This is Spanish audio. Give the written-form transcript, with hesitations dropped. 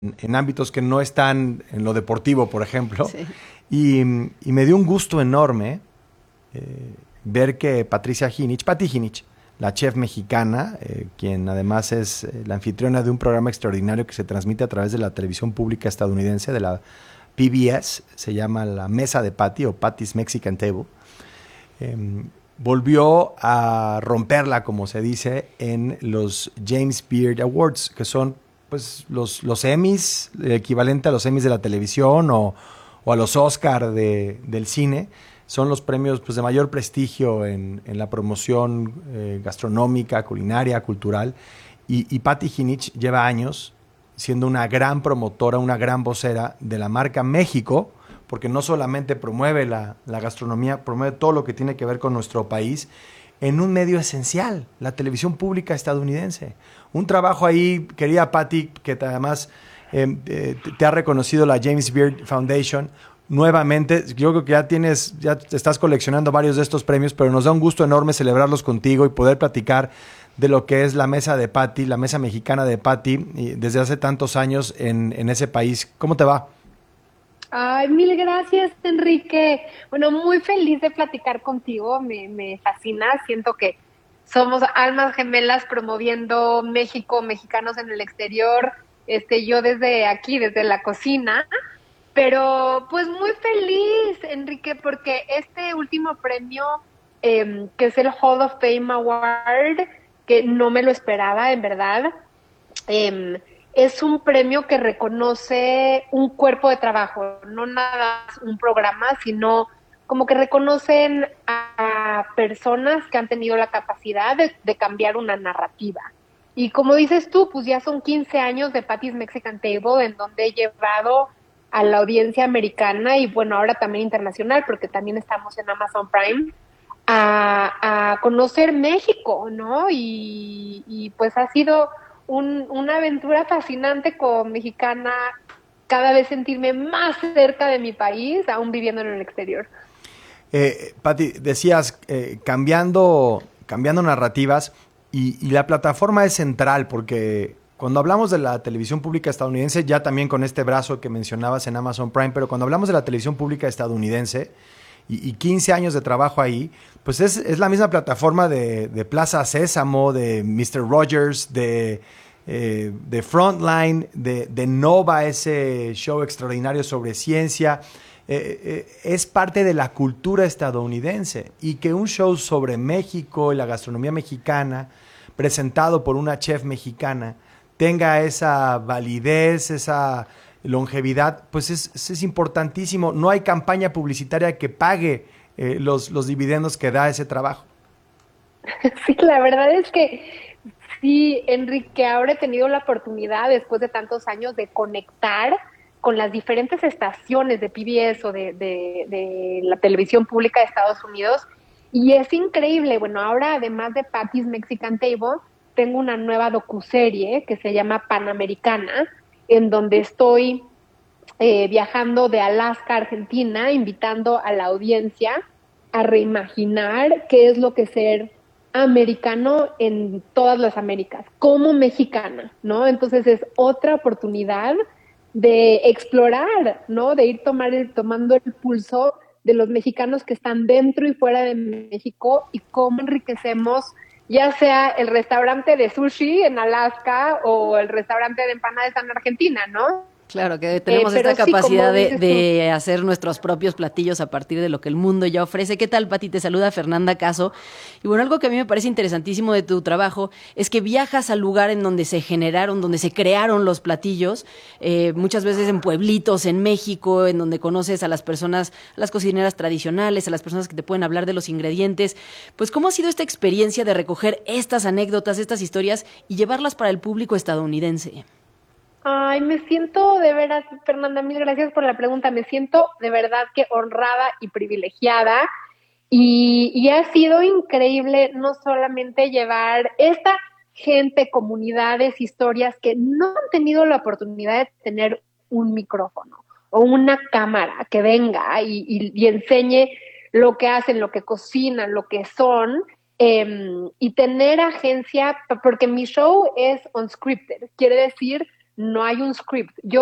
en ámbitos que no están en lo deportivo, por ejemplo. Sí. Y me dio un gusto enorme ver que Patty Jinich, la chef mexicana, quien además es la anfitriona de un programa extraordinario que se transmite a través de la televisión pública estadounidense, de la PBS, se llama La Mesa de Patty o Patty's Mexican Table, volvió a romperla, como se dice, en los James Beard Awards, que son pues los Emmys, el equivalente a los Emmys de la televisión o a los Oscar del cine. Son los premios pues, de mayor prestigio en la promoción gastronómica, culinaria, cultural. Y Patty Jinich lleva años siendo una gran promotora, una gran vocera de la marca México, porque no solamente promueve la gastronomía, promueve todo lo que tiene que ver con nuestro país en un medio esencial, la televisión pública estadounidense. Un trabajo ahí, querida Patty, que además te ha reconocido la James Beard Foundation. Nuevamente, yo creo que ya estás coleccionando varios de estos premios, pero nos da un gusto enorme celebrarlos contigo y poder platicar de lo que es la mesa de Patty, la mesa mexicana de Patty, desde hace tantos años en ese país. ¿Cómo te va? Ay, mil gracias, Enrique. Bueno, muy feliz de platicar contigo. Me fascina. Siento que somos almas gemelas promoviendo México, mexicanos en el exterior. Yo desde aquí, desde la cocina. Pero pues muy feliz, Enrique, porque este último premio, que es el Hall of Fame Award, que no me lo esperaba, en verdad, es un premio que reconoce un cuerpo de trabajo, no nada más un programa, sino como que reconocen a personas que han tenido la capacidad de cambiar una narrativa. Y como dices tú, pues ya son 15 años de Patty's Mexican Table, en donde he llevado a la audiencia americana y bueno, ahora también internacional, porque también estamos en Amazon Prime, a conocer México, ¿no? Y pues ha sido una aventura fascinante como mexicana, cada vez sentirme más cerca de mi país, aún viviendo en el exterior. Patty, decías cambiando narrativas y la plataforma es central porque cuando hablamos de la televisión pública estadounidense, ya también con este brazo que mencionabas en Amazon Prime, pero cuando hablamos de la televisión pública estadounidense y 15 años de trabajo ahí, pues es la misma plataforma de Plaza Sésamo, de Mr. Rogers, de Frontline, de Nova, ese show extraordinario sobre ciencia. Es parte de la cultura estadounidense y que un show sobre México y la gastronomía mexicana, presentado por una chef mexicana, tenga esa validez, esa longevidad, pues es importantísimo. No hay campaña publicitaria que pague los dividendos que da ese trabajo. Sí, la verdad es que sí, Enrique, ahora he tenido la oportunidad, después de tantos años, de conectar con las diferentes estaciones de PBS o de la televisión pública de Estados Unidos, y es increíble. Bueno, ahora además de Patty's Mexican Table, tengo una nueva docuserie que se llama Panamericana, en donde estoy viajando de Alaska a Argentina, invitando a la audiencia a reimaginar qué es lo que es ser americano en todas las Américas, como mexicana, ¿no? Entonces es otra oportunidad de explorar, ¿no? De ir tomando el pulso de los mexicanos que están dentro y fuera de México y cómo enriquecemos ya sea el restaurante de sushi en Alaska o el restaurante de empanadas en Argentina, ¿no? Claro, que tenemos esta sí, capacidad de hacer nuestros propios platillos a partir de lo que el mundo ya ofrece. ¿Qué tal, Pati? Te saluda Fernanda Caso. Y bueno, algo que a mí me parece interesantísimo de tu trabajo es que viajas al lugar en donde se generaron, donde se crearon los platillos, muchas veces en pueblitos, en México, en donde conoces a las personas, a las cocineras tradicionales, a las personas que te pueden hablar de los ingredientes. Pues, ¿cómo ha sido esta experiencia de recoger estas anécdotas, estas historias y llevarlas para el público estadounidense? Ay, me siento de veras, Fernanda, mil gracias por la pregunta. Me siento de verdad que honrada y privilegiada. Y ha sido increíble no solamente llevar esta gente, comunidades, historias que no han tenido la oportunidad de tener un micrófono o una cámara que venga y enseñe lo que hacen, lo que cocinan, lo que son, y tener agencia, porque mi show es unscripted, quiere decir no hay un script. Yo